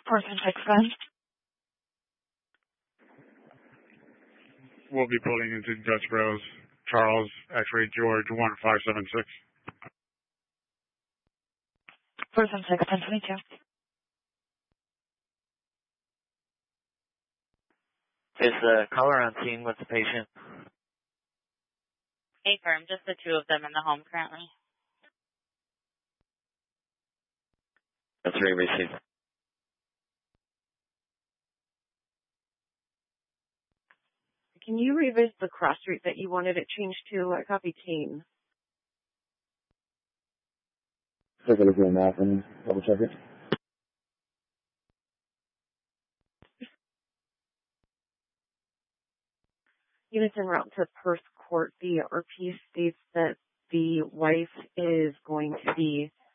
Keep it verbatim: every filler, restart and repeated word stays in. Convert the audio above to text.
Person six then. We'll be pulling into Dutch Bros. Charles, X-ray George, one five seven six. Person six, ten twenty-two. Is the caller on scene with the patient? Affirm, just the two of them in the home currently. That's three received. Can you revisit the cross street that you wanted it changed to? I copy Kane. Take a look at the map and double check it. Units en route to Perth Court. The R P states that the wife is going to be